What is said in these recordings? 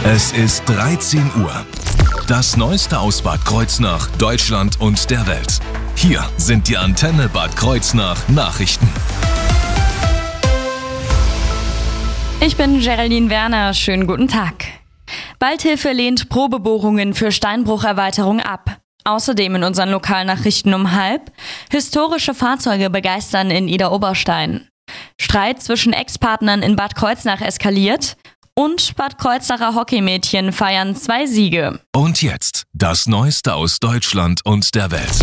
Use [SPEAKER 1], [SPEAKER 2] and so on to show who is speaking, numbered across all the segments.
[SPEAKER 1] Es ist 13 Uhr. Das Neueste aus Bad Kreuznach, Deutschland und der Welt. Hier sind die Antenne Bad Kreuznach Nachrichten.
[SPEAKER 2] Ich bin Geraldine Werner, schönen guten Tag. Waldhilfe lehnt Probebohrungen für Steinbrucherweiterung ab. Außerdem in unseren Lokalnachrichten um 12:30: historische Fahrzeuge begeistern in Idar-Oberstein. Streit zwischen Ex-Partnern in Bad Kreuznach eskaliert. Und Bad Kreuznacher Hockeymädchen feiern 2 Siege.
[SPEAKER 1] Und jetzt das Neueste aus Deutschland und der Welt.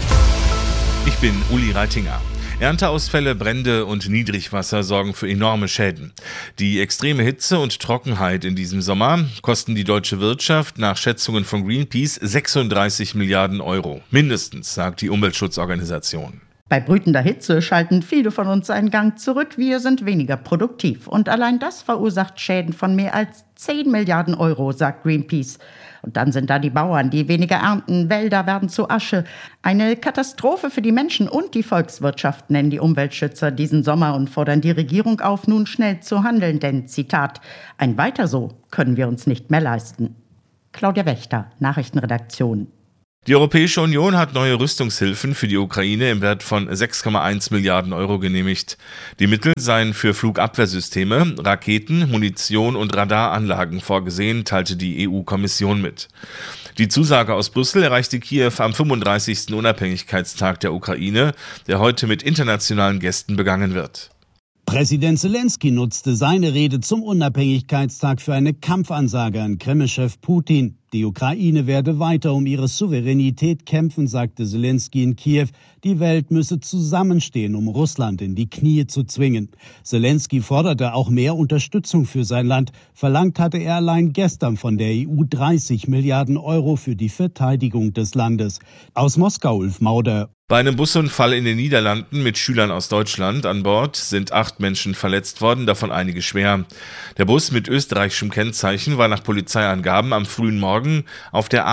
[SPEAKER 3] Ich bin Uli Reitinger. Ernteausfälle, Brände und Niedrigwasser sorgen für enorme Schäden. Die extreme Hitze und Trockenheit in diesem Sommer kosten die deutsche Wirtschaft nach Schätzungen von Greenpeace 36 Milliarden Euro. Mindestens, sagt die Umweltschutzorganisation.
[SPEAKER 4] Bei brütender Hitze schalten viele von uns einen Gang zurück. Wir sind weniger produktiv. Und allein das verursacht Schäden von mehr als 10 Milliarden Euro, sagt Greenpeace. Und dann sind da die Bauern, die weniger ernten. Wälder werden zu Asche. Eine Katastrophe für die Menschen und die Volkswirtschaft, nennen die Umweltschützer diesen Sommer und fordern die Regierung auf, nun schnell zu handeln. Denn, Zitat, ein Weiter so können wir uns nicht mehr leisten. Claudia Wächter, Nachrichtenredaktion.
[SPEAKER 3] Die Europäische Union hat neue Rüstungshilfen für die Ukraine im Wert von 6,1 Milliarden Euro genehmigt. Die Mittel seien für Flugabwehrsysteme, Raketen, Munition und Radaranlagen vorgesehen, teilte die EU-Kommission mit. Die Zusage aus Brüssel erreichte Kiew am 35. Unabhängigkeitstag der Ukraine, der heute mit internationalen Gästen begangen wird.
[SPEAKER 5] Präsident Zelensky nutzte seine Rede zum Unabhängigkeitstag für eine Kampfansage an Kreml-Chef Putin. Die Ukraine werde weiter um ihre Souveränität kämpfen, sagte Zelensky in Kiew. Die Welt müsse zusammenstehen, um Russland in die Knie zu zwingen. Zelensky forderte auch mehr Unterstützung für sein Land. Verlangt hatte er allein gestern von der EU 30 Milliarden Euro für die Verteidigung des Landes. Aus Moskau, Ulf Mauder.
[SPEAKER 3] Bei einem Busunfall in den Niederlanden mit Schülern aus Deutschland an Bord sind 8 Menschen verletzt worden, davon einige schwer. Der Bus mit österreichischem Kennzeichen war nach Polizeiangaben am frühen Morgen auf der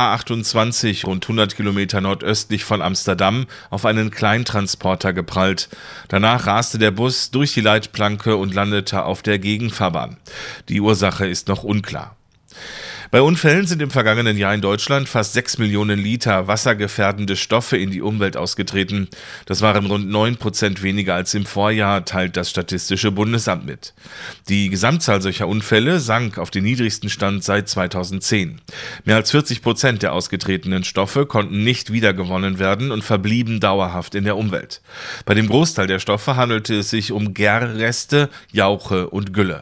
[SPEAKER 3] A28 rund 100 Kilometer nordöstlich von Amsterdam auf einen Kleintransporter geprallt. Danach raste der Bus durch die Leitplanke und landete auf der Gegenfahrbahn. Die Ursache ist noch unklar. Bei Unfällen sind im vergangenen Jahr in Deutschland fast 6 Millionen Liter wassergefährdende Stoffe in die Umwelt ausgetreten. Das waren rund 9% weniger als im Vorjahr, teilt das Statistische Bundesamt mit. Die Gesamtzahl solcher Unfälle sank auf den niedrigsten Stand seit 2010. Mehr als 40% der ausgetretenen Stoffe konnten nicht wiedergewonnen werden und verblieben dauerhaft in der Umwelt. Bei dem Großteil der Stoffe handelte es sich um Gärreste, Jauche und Gülle.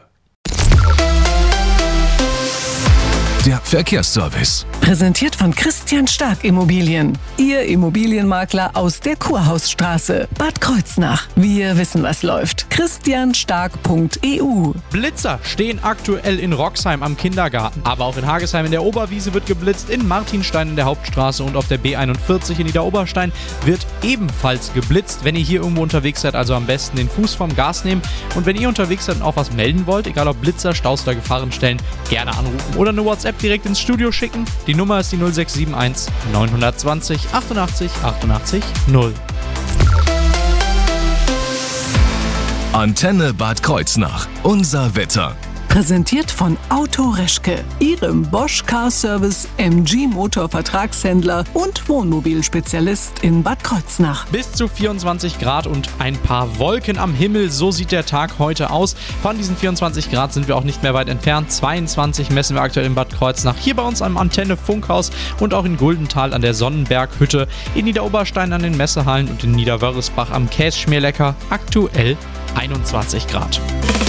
[SPEAKER 1] Der Verkehrsservice.
[SPEAKER 6] Präsentiert von Christian Stark Immobilien. Ihr Immobilienmakler aus der Kurhausstraße, Bad Kreuznach. Wir wissen, was läuft. christianstark.eu.
[SPEAKER 7] Blitzer stehen aktuell in Roxheim am Kindergarten. Aber auch in Hagesheim in der Oberwiese wird geblitzt, in Martinstein in der Hauptstraße und auf der B41 in Idar-Oberstein wird ebenfalls geblitzt. Wenn ihr hier irgendwo unterwegs seid, also am besten den Fuß vom Gas nehmen. Und wenn ihr unterwegs seid und auch was melden wollt, egal ob Blitzer, Staus oder Gefahrenstellen, gerne anrufen oder eine WhatsApp direkt ins Studio schicken. Die Nummer ist die 0671 920 88 88 0.
[SPEAKER 1] Antenne Bad Kreuznach. Unser Wetter.
[SPEAKER 6] Präsentiert von Auto Reschke, Ihrem Bosch Car Service MG Motor Vertragshändler und Wohnmobilspezialist in Bad Kreuznach.
[SPEAKER 7] Bis zu 24 Grad und ein paar Wolken am Himmel, so sieht der Tag heute aus. Von diesen 24 Grad sind wir auch nicht mehr weit entfernt. 22 messen wir aktuell in Bad Kreuznach, hier bei uns am Antenne Funkhaus und auch in Guldenthal an der Sonnenberghütte, in Niederoberstein an den Messehallen und in Niederwörresbach am Kässchmierlecker aktuell 21 Grad.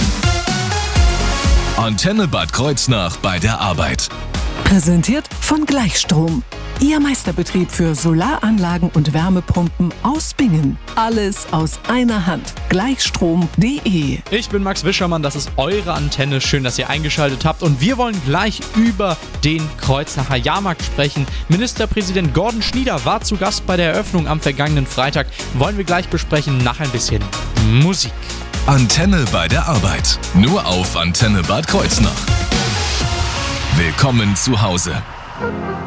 [SPEAKER 1] Antenne Bad Kreuznach bei der Arbeit.
[SPEAKER 6] Präsentiert von Gleichstrom. Ihr Meisterbetrieb für Solaranlagen und Wärmepumpen aus Bingen. Alles aus einer Hand. Gleichstrom.de.
[SPEAKER 7] Ich bin Max Wischermann, das ist eure Antenne. Schön, dass ihr eingeschaltet habt. Und wir wollen gleich über den Kreuznacher Jahrmarkt sprechen. Ministerpräsident Gordon Schnieder war zu Gast bei der Eröffnung am vergangenen Freitag. Wollen wir gleich besprechen nach ein bisschen Musik.
[SPEAKER 1] Antenne bei der Arbeit. Nur auf Antenne Bad Kreuznach. Willkommen zu Hause.